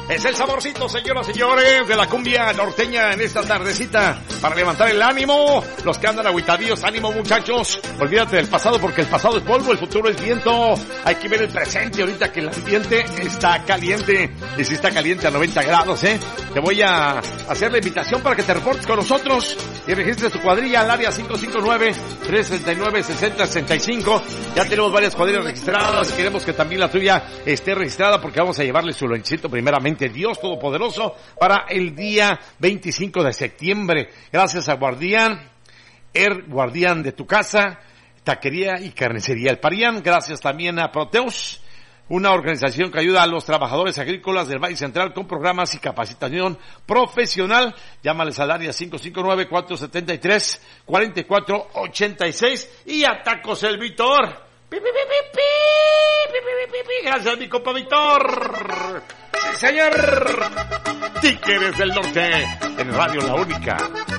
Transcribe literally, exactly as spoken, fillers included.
Es el saborcito, señoras y señores, de la cumbia norteña en esta tardecita para levantar el ánimo. Los que andan agüitadillos, ánimo muchachos. Olvídate del pasado porque el pasado es polvo, el futuro es viento. Hay que ver el presente ahorita que el ambiente está caliente. Y si está caliente a noventa grados, ¿eh? Te voy a hacer la invitación para que te reportes con nosotros y registres tu cuadrilla al área cinco cinco nueve, tres tres nueve, seis cero seis cinco. Ya tenemos varias cuadrillas registradas. Queremos que también la tuya esté registrada porque vamos a llevarle su lonchito primeramente Dios Todopoderoso para el día veinticinco de septiembre. Gracias a Guardián, el guardián de tu casa, taquería y carnicería El Parián. Gracias también a Proteus, una organización que ayuda a los trabajadores agrícolas del Valle Central con programas y capacitación profesional. Llámales al área cinco cinco nueve, cuatro siete tres, cuatro cuatro ocho seis y a Tacos El Víctor. Pi, pi, pi, pi, pi, pi, pi, pi, pi. Gracias, mi compa Víctor. Sí, señor. Tigres del Norte, en Radio La Única.